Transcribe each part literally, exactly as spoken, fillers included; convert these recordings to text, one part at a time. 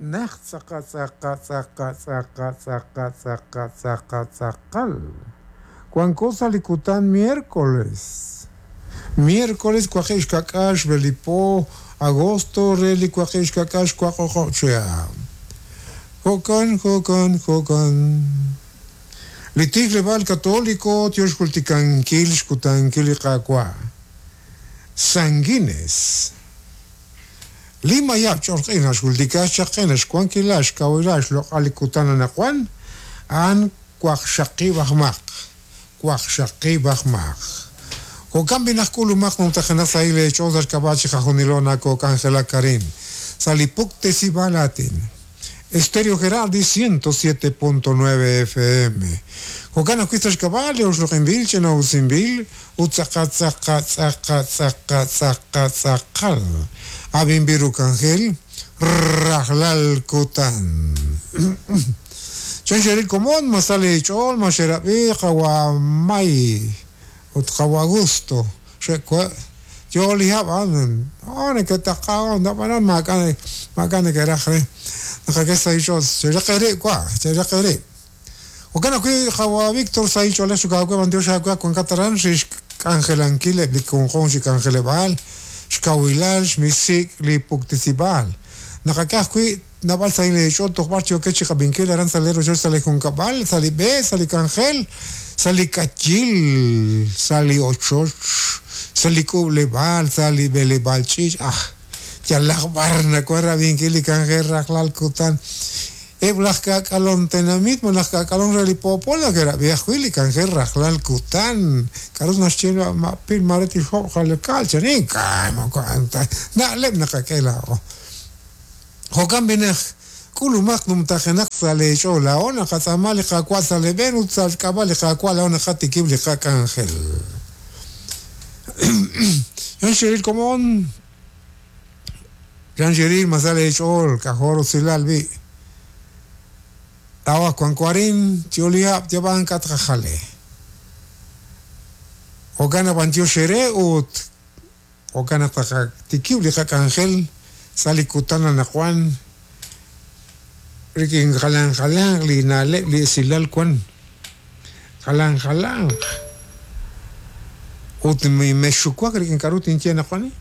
Nah, saca, saca, saca, saca, saca, saca, saca, sacal. Cuan cosa licutan miércoles. Miércoles, cuajesh kakash, belipo, agosto, reli cuajesh kakash, cuajochea. Jocan, jocan, jocan. Litig leval católico, tios cultican kilish, cutan kilikakwa. Sanguines. Lima ya chorqinas kultikas chaqenas kwan kilash kawilash lo alikutana na kwan an kwak shaqi bahmaq kwak shaqi bahmaq ko kambi nakulu maq no takhana saile chodar kabachi khonilona ko Ángela Karim salipuk tesibalatin Estéreo Gerardi ciento siete punto nueve F M ko kana kuistash kabale os lo qimbil chena usimbil utsaqa tsaqa tsaqa tsaqa tsaqa tsaqal Abin biru Ángel Rahlal Kutan Chancheril común masale chol masherabi qawa mai ut qawa gusto shekwa joli haban ana kataqaw da banan ma kan ma kan karakhre nakaka saychos seraqere kwa seraqere وكان كي خوا فيكتور سايچ ولا شو كاكو بندو شاكو كون كاتران شيش Ángel Anquile بيكون خونشي Ángel بال شكاويلاش ميسيك لي بوكتسيبال نكاكوي نبال سايل شو تخبار تشو كتشي خبينكيل ران ساليرو جو سالي كون كابال سالي بي سالي كانخيل سالي كاتشيل سالي اوتشوش سالي كوبلي بال سالي بيلي بالشيش اه يلا اخبار نكورا بينكيلي كانخيل راخلال كوتان Eblahka kalon tenamit, malahka kalon reli popola que era viajuili Ángel Rahlal Kutan, carus naschelo ma pil mareti ho khale kalcha ni kaimo kanta. Na lebna kakela. Hokam benach kulu maknum takhanak sale shola ona khatamali khakwa sale benu tsal kabali khakwa la ona khatikib li khak Ángel. Yanshiril komon Yanshiril masale shol kahoro silalbi Tawa kwan kwarin tiolia tiaban katrajale. Ogana bantio shere ut ogana taka tikiu li khak Ángel sali kutana na kwan riking khalang khalang li nale li silal kwan khalang khalang ut mi meshukwa riking karut inche na kwani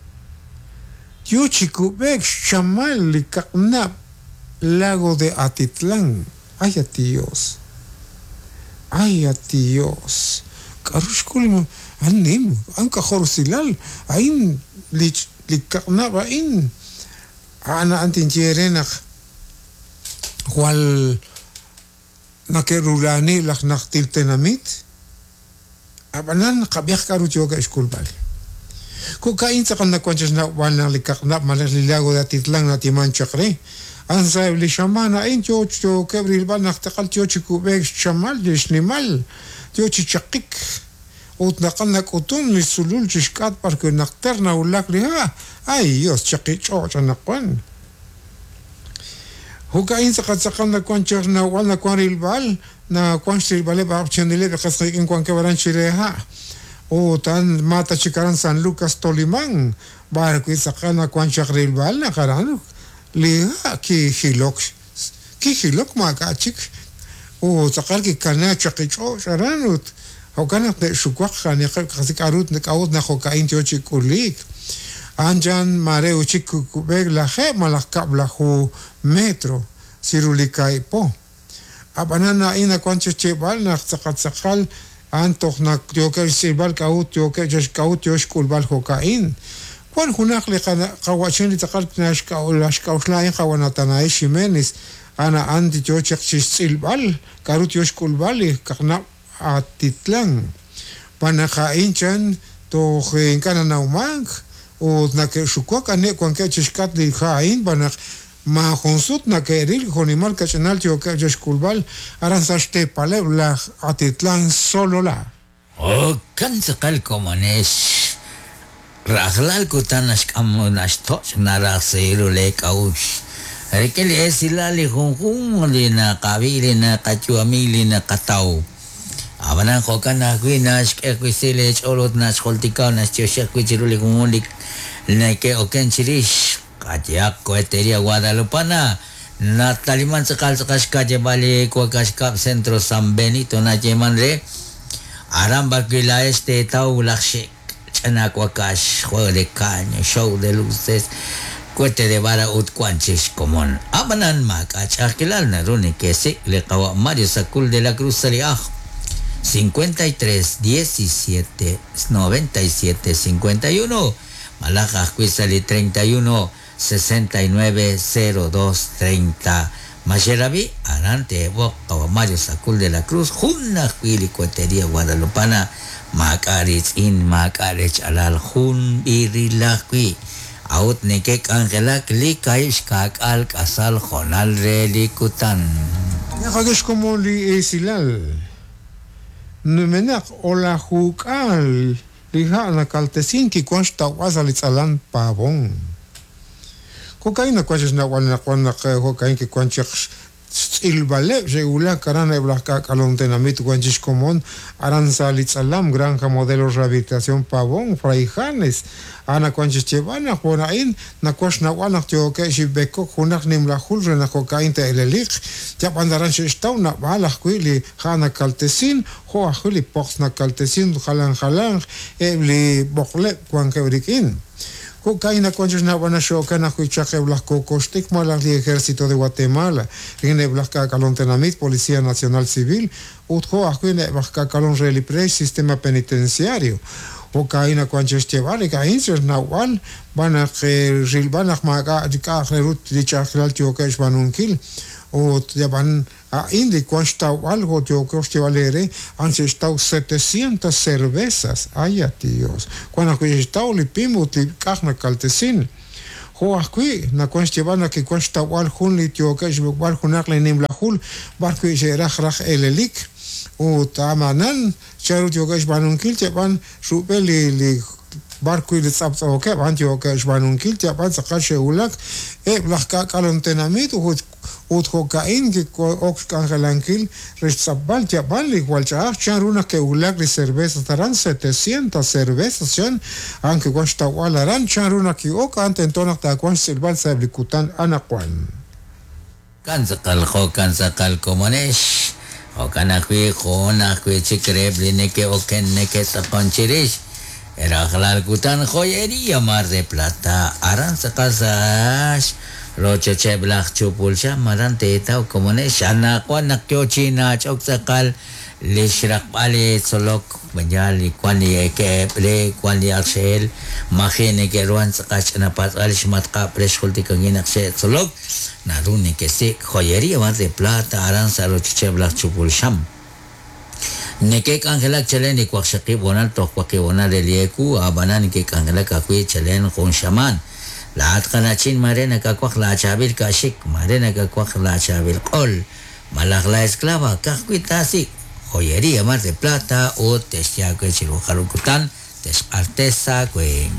yuchiku bek shamal li kaknap Lago de Atitlán. Ay, a Dios. Ay, a Dios. Karushkulmo, anim, anka horsilal, ain lich likarnaba in. Ana antin jerenach. Wal nakerulani lak naktil tenamit. Abanan kabiak karuchoga eskulbal. Kukain sa kan nakwanchas na wal na likarnab malas Lago de Atitlán na timan chakre. أنسى اللي شمانا إن تيوتشو كبري البنا اختقل تيوتشي كوبيك شمال ليش نمال تيوتشي تشقيك وتنقلنا كوتون للسلول تشكات باركو نقترنا ولاك لها أي يوس تشقي تشوش نقوان هو كاين سقط سقلنا كوان تشرنا وانا كوان البال نا كوان شري بالي باب تشندلي بخسخيك إن كوان كبران شريها وتان ما تشكران سان لوكاس توليمان باركو سقلنا كوان شغري البال نقرانو ليه كي خيلوك كي خيلوك ما كاتشك او تقال كي كان تشقيشو شرانوت هو كانت شكوك خاني خزيك عروت نكاوت نخو كاين تيوتشي كوليك انجان ماريو تشيكو كوبيك لاخي مالك قبل خو مترو سيرولي كايبو ابانا اينا كونتش تشيبال نخسقت سقال ان توخنا تيوكل سيبال كاوت تيوكل جش كاوت يوش كولبال خو كاين كون هناك لقنا قواشين لتقلت ناشكا ولا اشكا وشلاين قوانا تناي شيمينيس انا عندي تيوتشك تشيل كاروت يشكل بالي كنا اتتلان بنا خاينشان تو خين كان نومانك ونك شكوا كان كون كاتشكات لي خاين بنا ما خنصوت نكيريل خونيمال كاشنال تيوكا يشكل بال ارانساشتي بالي ولا اتتلان سولو لا او كان سقال كومانيش Rahlal Kutanas kamunas tos narasero le kaush. Rekeli esilali hung lina kabili na kachuamili na katau. Abanan ko kana kuinas ekwisile cholot nas holtikau nas chosha kuchiruli humulik na ke oken chirish. Katiak ko eteria Guadalupana. Nataliman sakal sakas kaje bali kwa kaskap Centro San Benito na jeman re aram bakila este tau lakshe chana kwa kash jode caño show de luces cuete de vara ut cuanches común abanan makach akilal na rune que se le kawa Mario Sacul de la Cruz Saliaj cincuenta y tres diecisiete noventa y siete cincuenta y uno Malaja Cuisali treinta y uno sesenta y nueve cero dos treinta Masherabi Arante Boca Mario Sacul de la Cruz Junna Huili Cuetería Guadalupana Macarich in Macarich Alal Jun Irilaqui Out Nekek Angela Klikaish Kak Al Kasal Jonal Relikutan Nakagesh como li esilal Numenak Ola Hukal Liha na kaltesin ki konsta wazalit alan pavon Cocaína quase na wana quando cocaína que quanto il balé regula carana blanca calontenamento quantis común aranza litzalam granja modelo rehabilitación pavón fraijanes ana quantis chevana honain na quas na wana tio que jibeko hunak nim la hulre na cocaína elelik ya pandaran shestau na bala quili hana kaltesin ho huli pox na kaltesin halan halan ebli bokle quan kebrikin Cocaína cuando na wana shoka na kuichaque blasco costic malas de ejército de Guatemala en el blasca calontenamit policía nacional civil utjo acuine blasca calon relipre sistema penitenciario Cocaína cuando estevale caínses na wan bana que rilbana maga dika rut de chakral tio que banunkil o yaban a indi cuando algo tio que estevalere anse estau setecientas cervezas ay tíos cuando que estau lipimut li carne caltesin ho aquí na cuando que cuando al hun li tio que bar hunak le nim la hul bar que era rach elelik o tamanan charu tio que banunkil chaban supeli li barco y tsapsa oke antio que banunkil chaban sakache ulak e blaka kalontenamit ut cocaína que ox cangelankil resabal chaban igual cha charuna que ulak de cerveza taran setecientas cervezas son aunque cuesta walaran charuna que ok ante entonces ta con silbal sablikutan anaquan Kansakal ho kansakal komonesh o kanakwi ho nakwi chikrebli neke oken neke sakonchirish era halal kutan joyería Mar de Plata aransakasash Roche Cheblach Chupulcha Marante Tau Comunes Ana Kwana Kyochina Choksakal Lishrak Pali Solok Banyali Kwani Eke Ple Kwani Aksel Mahine Keruan Sakach Napat Alishmat Kapres Hulti Kanginak Se Solok Naruni Kesik Joyería Mar de Plata Aranza Roche Cheblach Chupulcham Neke Kangelak Chelen Ikwakshaki Bonal Tokwaki Bonal Elieku Abanan Ke Kangelak Akwi Chelen Kon Shaman lahat kanachin mare nakakwak la chabil kashik mare nakakwak la chabil qol malak la esclava kakwitasik joyería Mar de Plata o tesyaque chirujarukutan tes artesa kwen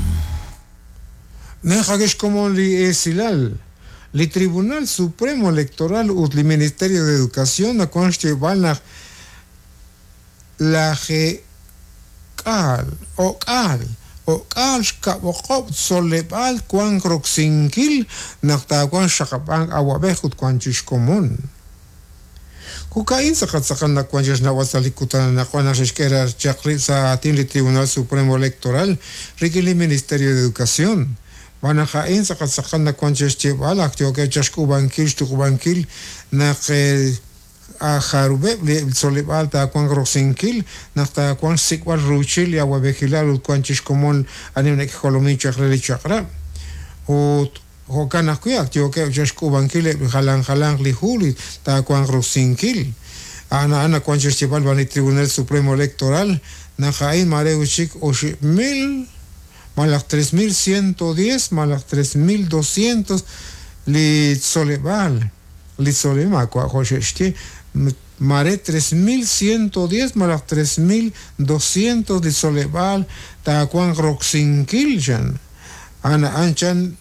Nejagesh como li esilal li Tribunal Supremo Electoral ut li Ministerio de Educación na conste balna la ge kal o kal o kalska bokop solebal kwan kroxinkil nakta kwan shakapang awabehut kwan chishkomun kukain sakat sakan na kwan jesh na wasalikutan na kwan shishkera chakri sa atin li Tribunal Supremo Electoral rikili Ministerio de Educación van hain sakat sakan na kwan jesh chebal aktio ke chashkubankil shtukubankil na ke a Jarube solebal ta kwan groxinkil nakta kwan sikwal ruchil ya wabekilal kwan chishkomon anim nek kolomin chakre chakra o hokana kuya tio ke chashkubankil halan halan li huli ta kwan groxinkil ana ana kwan chishibal van Tribunal Supremo Electoral na hain mareuchik o mil malak tres mil ciento diez malak tres mil doscientos li solebal li solema kwa hoshesti Mare tres mil ciento diez más tres mil doscientos de Soleval, Taquan Roxinkiljan, Ana Anchan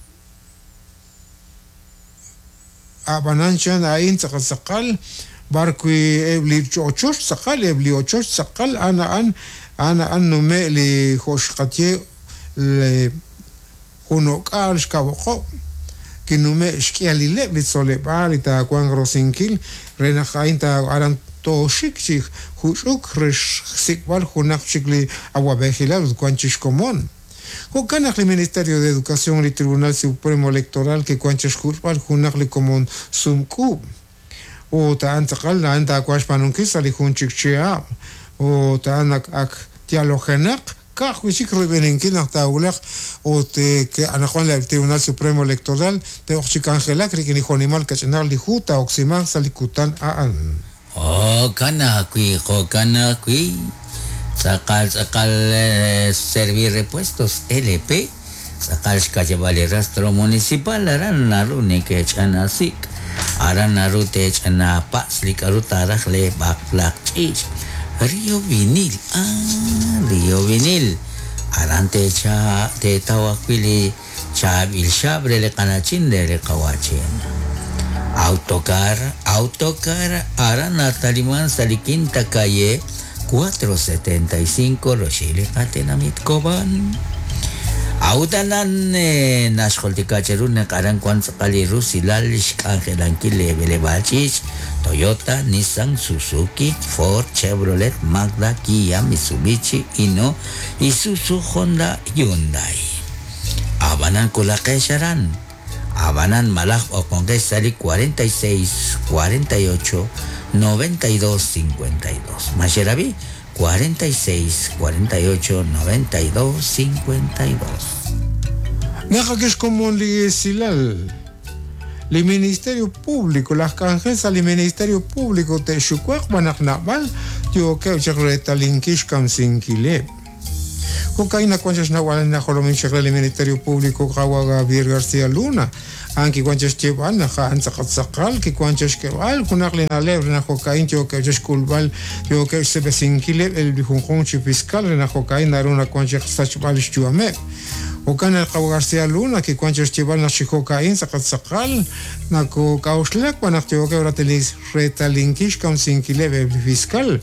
Abananchan Ain Sakal, Barqui Ebli Ochosh Sakal, Ebli Ochosh Sakal, Ana An, Ana An Nume li Hoshkatie le Hunokal Skaboko. que no me shkialile litzole balita kwan grossinkil renajainta aran to shikchik hushuk resh sikwal hunak chikli aguabejila kwanchish común. Hukanak el Ministerio de Educación y Tribunal Supremo Electoral que kwanchish hushbal hunak li común sumku. O ta antakal na anta kwash panunkisa li hunchik chia. O ta anak ak dialogenak. Kahuisik Rubenenkin Taulak o te que anajuan el Tribunal Supremo Electoral te oxicangela que ni Jonimal Cachanal Lijuta Oximan Salikutan Aan. Oh, canaqui, jo canaqui. Sacal, sacal eh, servir repuestos L P. Sacal Cachavale Rastro Municipal, Aran Narune que echan así. Aran Narute echan a Paslik Arutarajle Baklak Chich. Río Vinil, ah, Río Vinil. Arante cha te tawakwili cha bilshabre le kanachin de le kawachin. Autocar, autocar, arana taliman saliquinta calle cuatrocientos setenta y cinco Rochile Catenamit Coban. Autanan nashkoltikacherun nakaran kwan sakali rusilalish angelanquile belebachich. Toyota, Nissan, Suzuki, Ford, Chevrolet, Mazda, Kia, Mitsubishi, Hino, Isuzu, Honda, Hyundai. Abanan Kulakesharan. Abanan Malaj o Conquestari cuarenta y seis, cuarenta y ocho, noventa y dos, cincuenta y dos. Masherabi cuarenta y seis, cuarenta y ocho, noventa y dos, cincuenta y dos. Naja que es como un silal. El Ministerio Público, las canjes al Ministerio Público de Shukwak Banaknabal, yo que reta linkish kam sinkile. Cocaína cuantas nahual na jolomin el Ministerio Público Kawa Gabriel García Luna. Anki cuantas cheval na han sakal que cuantas que val kunakle na lebre na cocaína yo que es culpal yo que se besinkile el bijunjun fiscal na cocaína una cuantas sachbal chuame. وكان القو غارسيا لونا كي كوانش اشتبال نشيكو كاين سقط سقال ناكو كاوشلك ونختيو كورا تليس ريتا لينكيش كم سينكيلي بفيسكال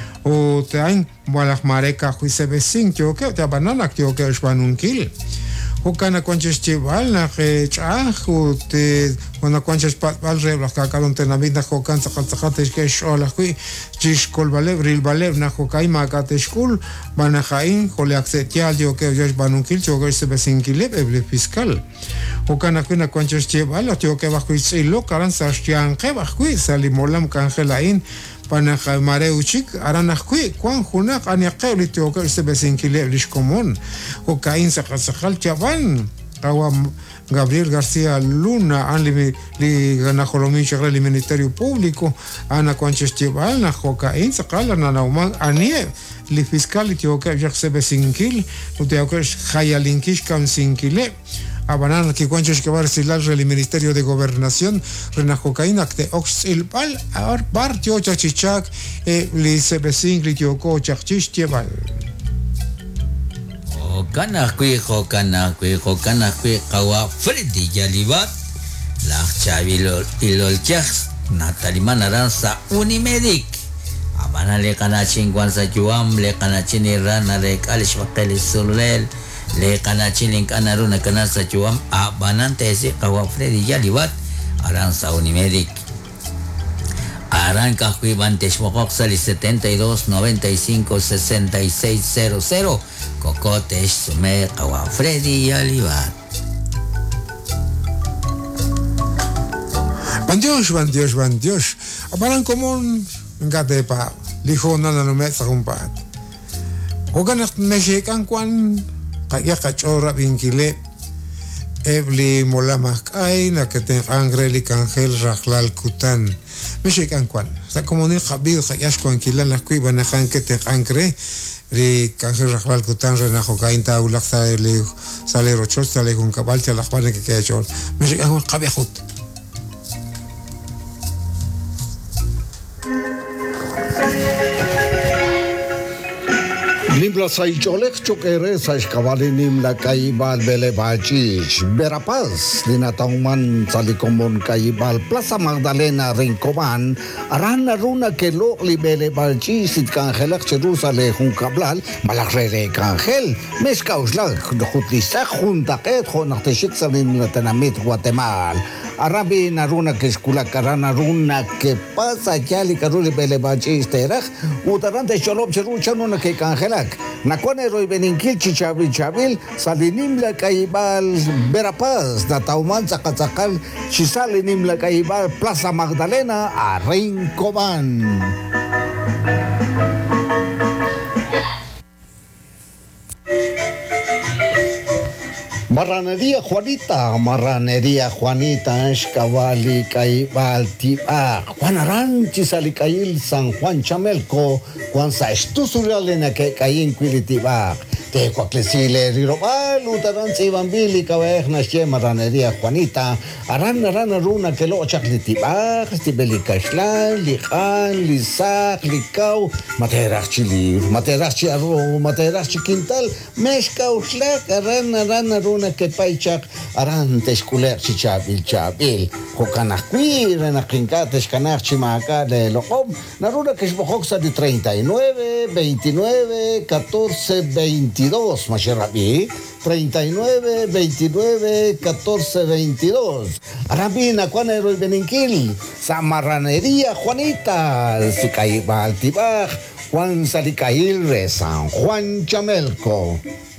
o teain walak mareka huise besing tio ke te banana tio ke shbanunkill o kana conches chival na ke cha o te ona conches patbal rebla ka kalon tenamit na hokan sakat sakat ke shola hui jish kol balev ril balev na hokai ma ka te skul bana khain kole aksetial tio ke josh banunkil tio ke se besinkile beble fiscal o kana kuna conches chival tio ke bajo ilo karan sa shtian ke bajo salimolam kangelain Panakha Mareuchik, Aranakui, Kwan Hunak, Aniakeli Tioka, Sebesinkile, Lish Common, o Cain Sakasakal Chavan, Kawa Gabriel García Luna, Anli Ganajolomin Chagrel, Ministerio Público, Ana Conchestival, Najocain Sakala, Nanauman, Anie, Li Fiscal Tioka, Sebesinkil, Utioka, Hayalinkish, Kam Sinkile. Abanan que cuanches que va a recilar el Ministerio de Gobernación Renajocaina que ox el pal ar partio chachichak e li sebesing li tioko chachich tieval o kana kui ho kana kui ho kana kui kawa Freddy Yalibat la chavilo ilol chas Nataliman Aranza Unimedic Abanan le kana chingwan sa juam le kana chiniran le kalish wakeli sulel le kanachin en kanaru na kanasa chuam a banante ese kawa Freddy Yalibat Aranza Unimedic Aranca Hui Bantesh Mokoxali setenta y dos noventa y cinco sesenta y seis cero cero Cocotesh Sume kawa Freddy Yalibat Bandios, bandios, bandios Abaran común ngate pa lijo nana no metsa kumpat Oganak mexican kwan kaya kachora vinkile ebli molamakay na keten angre li kangel raklal kutan mexican kwan sa komunil khabir kayas kwan kilan la kuiba na kan keten angre li kangel raklal kutan rena hokain ta ulak sa le sale rochot sale kun kabal cha lakhbane ke kayachor mexican kwan qabikhut Nimla saicholek chokere saishkavali nimla kaibal bele bachich. Berapaz, dinatauman salikomon kaibal Plaza Magdalena Rincoban. Arana runa que lo libele bachich sit kangelak cherusale hun kablal. Malakrere kangel. Meskauslag, jutlisak juntaket jonachteshik salim latanamit Guatemala. Arabi naruna que skula karana runa que pasa chali karuli bele bachich terach. Utarante cholop cheru chanuna que kangelak. Nakone roy beninkil chichabil chabil salinim la kaibal Berapaz na tauman sa katsakal sisalinim la kaibal Plaza Magdalena a Rincoban. Marranería Juanita, Marranería Juanita, Escavali, Caibal, Tiba, Juan Aranchi, Salicail, San Juan Chamelco, Juan Saestusuralena, que Caín Quilitiba, Te Cuaclesile, Rirobal, Utaranzi, Bambili, Caberna, Marranería Juanita, Aran, Arana, Runa, que lo chaclitiba, Stibelicaxlan, Lijan, Lizac, Licau, Materachi Lir, Materachi Arro, Materachi Quintal, Mescauxlac, Aran, Arana, Runa, que paichak aran teskuler chichabil chabil jokanakwi renakinkat eskanach chimaka de lokom naruna que esbojoxa de treinta y nueve, veintinueve, catorce, veintidós macherabi treinta y nueve, veintinueve, catorce, veintidós arabina cuanero y beninkil Samarranería Juanita Sicaibal Tibaj Juan Salicail San Juan Chamelco.